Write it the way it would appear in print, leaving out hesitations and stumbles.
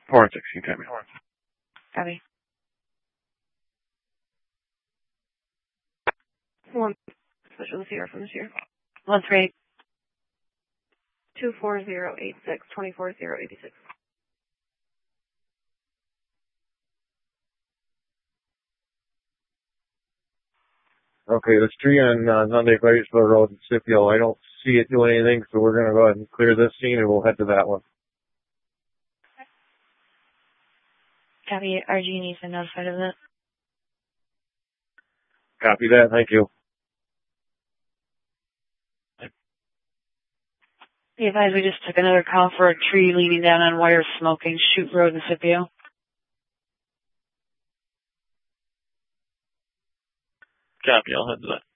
416, copy. Copy. 1, special Sierra from the Sierra. 138. 24086, 24086. Okay, there's 3 on Hyundai Fayetteville Road in Scipio. I don't see it doing anything, so we're going to go ahead and clear this scene and we'll head to that one. Copy. RG needs to be notified of that. Copy that, thank you. Be advised, we just took another call for a tree leaning down on wire smoking, Chute Road in Scipio. Copy, I'll head to that.